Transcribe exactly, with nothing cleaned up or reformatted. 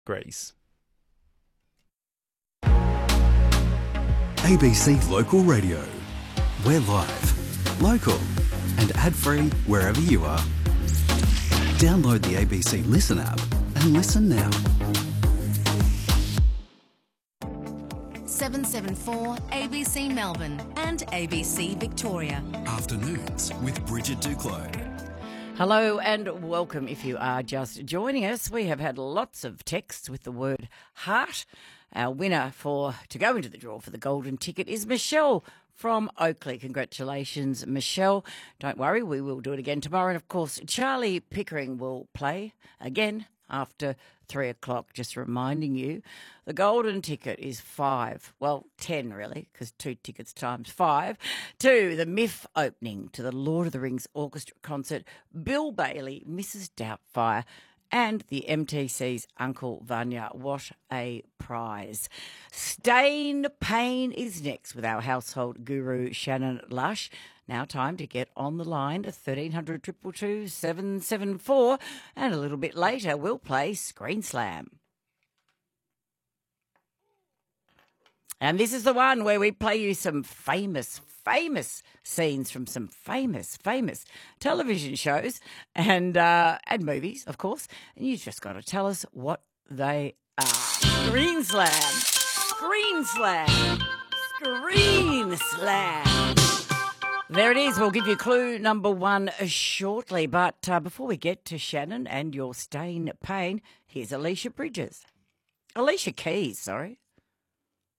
Greece. A B C Local Radio. We're live, local and ad-free wherever you are. Download the A B C Listen app and listen now. seven seven four A B C Melbourne and A B C Victoria. Afternoons with Bridget Duclos. Hello and welcome. If you are just joining us, we have had lots of texts with the word heart. Our winner for to go into the draw for the golden ticket is Michelle from Oakley. Congratulations, Michelle. Don't worry, we will do it again tomorrow. And, of course, Charlie Pickering will play again after three o'clock. Just reminding you, the golden ticket is five, well, ten really, because two tickets times five, to the M I F opening to the Lord of the Rings Orchestra concert, Bill Bailey, Missus Doubtfire, and the M T C's Uncle Vanya. What a prize. Stain Pain is next with our household guru, Shannon Lush. Now time to get on the line at thirteen hundred, two two two, seven seven four. And a little bit later, we'll play Screen Slam. And this is the one where we play you some famous, famous scenes from some famous, famous television shows and uh, and movies, of course. And you just got to tell us what they are. Screen Slam. Screen Slam. Screen Slam. There it is. We'll give you clue number one shortly. But uh, before we get to Shannon and your Stain Pain, here's Alicia Bridges. Alicia Keys, sorry.